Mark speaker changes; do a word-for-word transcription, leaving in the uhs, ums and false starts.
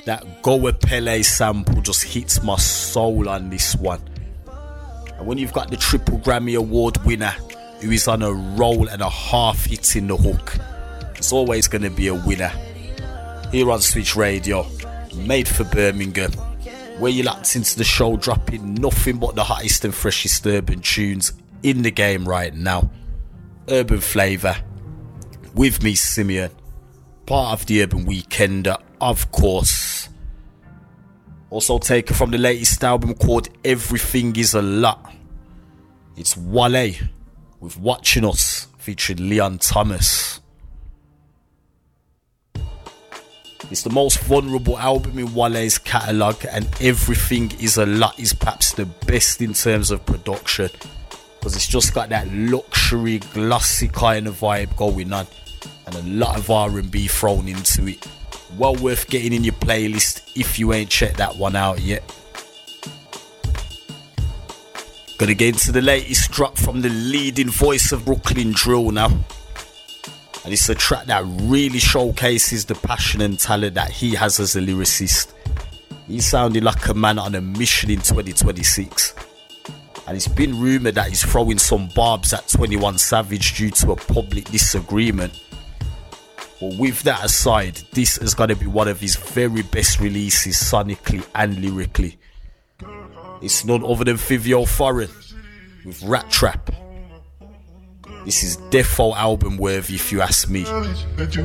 Speaker 1: That Goa Pele sample just hits my soul on this one. And when you've got the triple Grammy Award winner who is on a roll and a half hitting the hook, it's always going to be a winner. Here on Switch Radio, made for Birmingham, where you locked into the show, dropping nothing but the hottest and freshest urban tunes in the game right now. Urban Flavour, with me, Simeon, part of the Urban Weekender, of course. Also taken from the latest album called Everything Is A Lot. It's Wale with Watching Us, featuring Leon Thomas. It's the most vulnerable album in Wale's catalogue, and Everything Is A Lot is perhaps the best in terms of production, because it's just got that luxury, glossy kind of vibe going on, and a lot of R and B thrown into it. Well worth getting in your playlist if you ain't checked that one out yet. Gonna get into the latest drop from the leading voice of Brooklyn Drill now. And it's a track that really showcases the passion and talent that he has as a lyricist. He sounded like a man on a mission in twenty twenty-six. And it's been rumoured that he's throwing some barbs at twenty-one Savage due to a public disagreement. But with that aside, this is going to be one of his very best releases sonically and lyrically. It's none other than Fivio Foreign with Rat Trap. This is defo album worthy if you ask me.